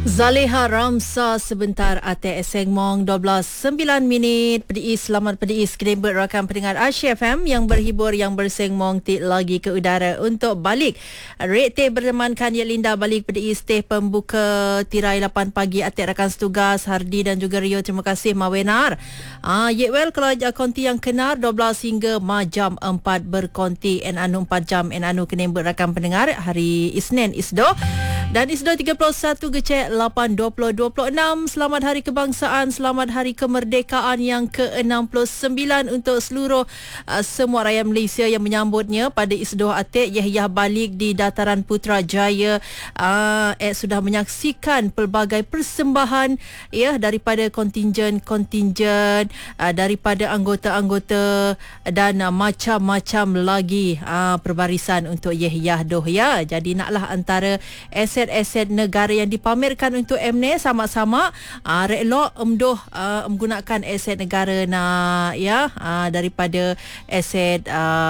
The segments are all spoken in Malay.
Zaleha Ramsa sebentar Atek Sengmong 12:09 PDI. Selamat PDI sekaliber rakan pendengar Asia FM yang berhibur, yang bersengmong tik lagi ke udara untuk balik Rekte bertemankan Yelinda balik PDI stay pembuka tirai 8 pagi. Atek rakan setugas Hardi dan juga Rio, terima kasih Mawenar. Well, kalau konti yang kenar 12 hingga jam 4 berkonti Enanu 4 jam Enanu kenember rakan pendengar hari Isnin Isdo. Dan Isdo 31 Gecek 8/20/26. Selamat Hari Kebangsaan, selamat Hari Kemerdekaan yang ke-69 untuk seluruh semua rakyat Malaysia yang menyambutnya pada Isdo Atik. Yahya balik di Dataran Putrajaya sudah menyaksikan pelbagai persembahan daripada kontinjen daripada anggota-anggota dan macam-macam lagi perbarisan untuk Yahya doh ya. Jadi naklah antara aset negara yang dipamerkan untuk MNE sama-sama relok menggunakan aset negara daripada aset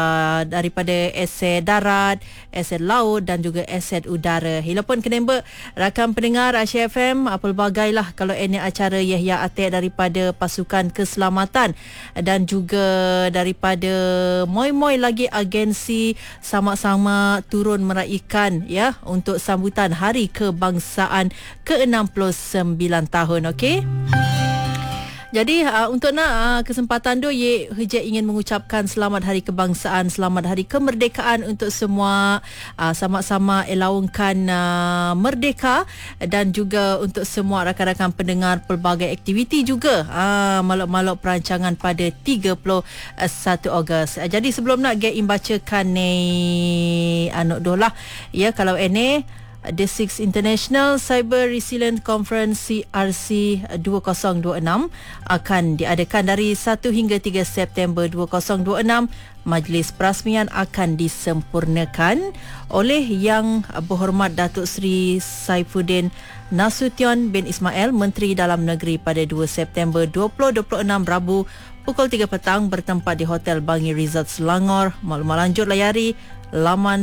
darat, aset laut dan juga aset udara. Hilapun kenemba rakan pendengar Asia FM pelbagailah kalau ini acara Yahya Atik daripada pasukan keselamatan dan juga daripada moi-moi lagi agensi sama-sama turun meraikan untuk sambutan Hari Kebangsaan ke-69 tahun. Okey. Jadi untuk kesempatan tu Hejek ingin mengucapkan selamat Hari Kebangsaan, selamat Hari Kemerdekaan untuk semua, sama-sama elawangkan merdeka dan juga untuk semua rakan-rakan pendengar pelbagai aktiviti juga maluk-maluk perancangan pada 31 Ogos. Jadi sebelum nak imbacakan ni dolah kalau ini The Sixth International Cyber Resilience Conference CRC 2026 akan diadakan dari 1 hingga 3 September 2026. Majlis perasmian akan disempurnakan oleh Yang Berhormat Datuk Seri Saifuddin Nasution bin Ismail, Menteri Dalam Negeri pada 2 September 2026 Rabu pukul 3 petang bertempat di Hotel Bangi Resort Selangor. Maklumat lanjut layari laman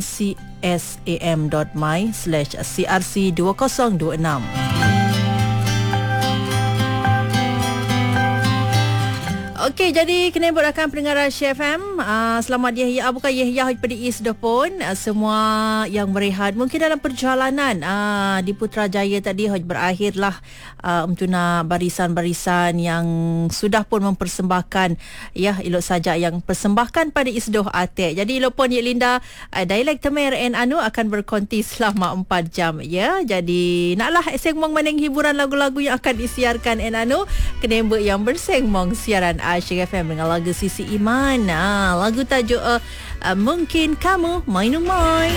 csam.my/crc2026. Okey, jadi kena buat rakan pendengar Asia FM. Selamat Yahya, bukan Yahya PDI sudah pun semua yang berehat mungkin dalam perjalanan di Putrajaya tadi berakhirlah untuk barisan-barisan yang sudah pun mempersembahkan elok saja yang persembahkan pada Isdoh Atik. Jadi elok pun Yelinda dialek Temer akan berkonti selama 4 jam Jadi naklah sengmong meneng hiburan lagu-lagu yang akan disiarkan kena buat yang bersengmong siaran Asia FM dengan lagu Sisi Iman. Lagu tajuk Mungkin Kamu Main Umai.